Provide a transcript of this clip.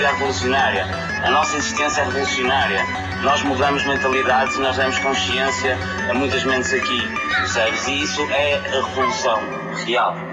vida é revolucionária. A nossa existência é revolucionária. Nós mudamos mentalidades e nós damos consciência a muitas mentes aqui, percebes? E isso é a revolução real.